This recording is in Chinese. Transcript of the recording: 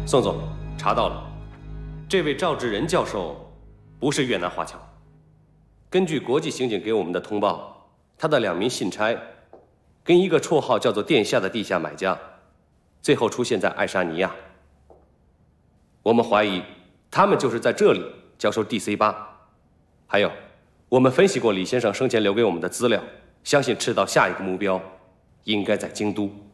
宋总，查到了，这位赵志仁教授不是越南华侨。根据国际刑警给我们的通报，他的2名信差跟一个绰号叫做“殿下”的地下买家，最后出现在爱沙尼亚。我们怀疑他们就是在这里交收 DC8。还有，我们分析过李先生生前留给我们的资料，相信赤道下一个目标应该在京都。